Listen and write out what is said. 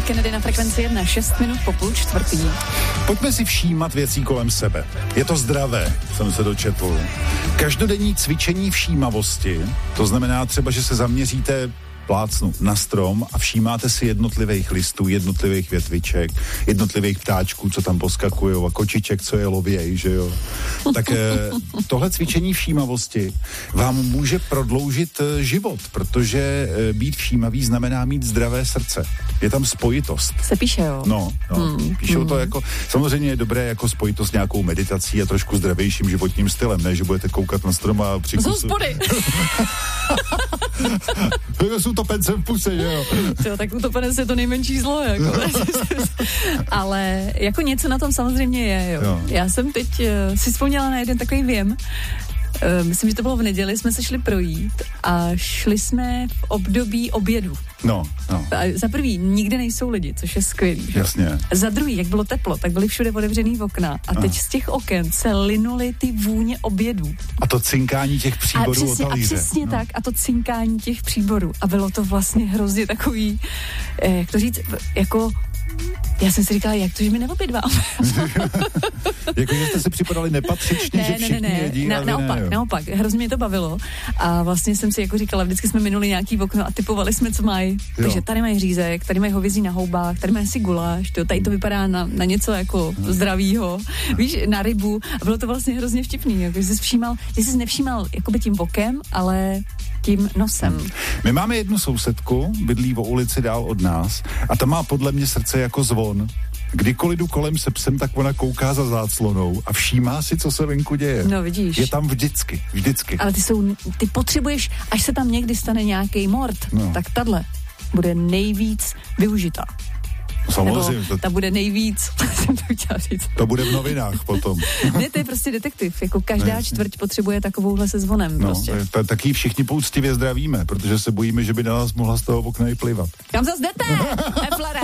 Kennedy na frekvenci 1, 6 minut po 3:30. Pojďme si všímat věcí kolem sebe. Je to zdravé, jsem se dočetl. Každodenní cvičení všímavosti, to znamená třeba, že se zaměříte plácnu na strom a všímáte si jednotlivých listů, jednotlivých větviček, jednotlivých ptáčků, co tam poskakujou a kočiček, co je lověj, že jo. Tak tohle cvičení všímavosti vám může prodloužit život, protože být všímavý znamená mít zdravé srdce. Je tam spojitost. Se píše, jo? No. Píšou to jako, samozřejmě je dobré jako spojitost s nějakou meditací a trošku zdravějším životním stylem, ne, že budete koukat na strom a Z hospody! S utopencem v puse, že jo? Tak utopenec je to nejmenší zlo, jako. Ale jako něco na tom samozřejmě je, jo. Já jsem teď si vzpomněla na jeden takový věm. Myslím, že to bylo v neděli, jsme se šli projít a šli jsme v období obědu. No. Za prvý, nikde nejsou lidi, což je skvělý. Že? Jasně. Za druhý, jak bylo teplo, tak byly všude otevřený okna a teď z těch oken se linuly ty vůně obědů. A to cinkání těch příborů o talíře. A přesně tak, a to cinkání těch příborů. A bylo to vlastně hrozně takový, jak to říct, jako... Já jsem si říkala, jak to, že mi neobědvám. Jakože jste si připadali nepatřičně, že všichni jedí. Naopak, hrozně mě to bavilo. A vlastně jsem si jako říkala, vždycky jsme minuli nějaký okno a typovali jsme, co mají. Takže tady mají řízek, tady mají hovězí na houbách, tady mají si guláš, tady to vypadá na něco jako zdravýho, víš, na rybu. A bylo to vlastně hrozně vtipný, jako, že jsi nevšímal jakoby tím bokem, ale tím nosem. My máme jednu sousedku, bydlí o ulici dál od nás a ta má podle mě srdce jako zvon. Kdykoliv jdu kolem se psem, tak ona kouká za záclonou a všímá si, co se venku děje. No vidíš. Je tam vždycky. Ale ty potřebuješ, až se tam někdy stane nějaký mord, tak tahle bude nejvíc využitá. Samozřejmě. Ta bude nejvíc, jsem to chtěla říct. To bude v novinách potom. Ne, to je prostě detektiv. Jako každá čtvrť potřebuje takovouhle se zvonem. Prostě. Taky všichni poctivě zdravíme, protože se bojíme, že by na nás mohla z toho okna i plivat. Kam zas jdete, Eflere?